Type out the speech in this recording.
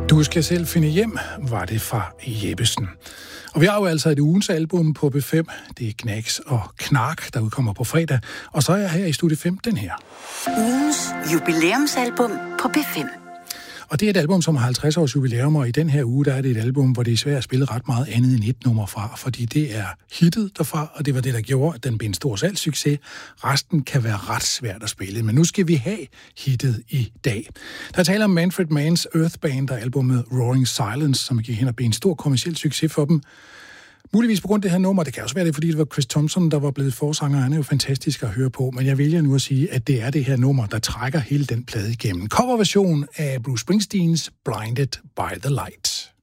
Du skal selv finde hjem, var det fra Jeppesen. Og vi har jo altså et ugens album på B5. Det er Knacks og Knark, der udkommer på fredag. Og så er jeg her i Studie 5, den her. Ugens jubilæumsalbum på B5. Og det er et album, som har 50 års jubilæum, og i den her uge, der er det et album, hvor det er svært at spille ret meget andet end et nummer fra, fordi det er hittet derfra, og det var det, der gjorde, at den blev en stor salgssucces. Resten kan være ret svært at spille, men nu skal vi have hittet i dag. Der taler om Manfred Manns Earthband og albumet Roaring Silence, som gik hen og blev en stor kommerciel succes for dem. Muligvis på grund af det her nummer, det kan også være det, fordi det var Chris Thompson, der var blevet forsanger, han er jo fantastisk at høre på, men jeg vælger nu at sige, at det er det her nummer, der trækker hele den plade igennem. Coverversion af Bruce Springsteens Blinded by the Light.